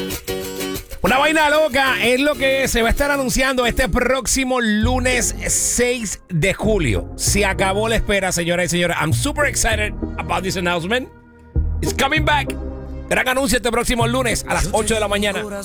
Una vaina loca es lo que se va a estar anunciando este próximo lunes 6 de julio. Se acabó la espera, señoras y señores. I'm super excited about this announcement. It's coming back. Gran anuncio este próximo lunes a las 8 de la mañana.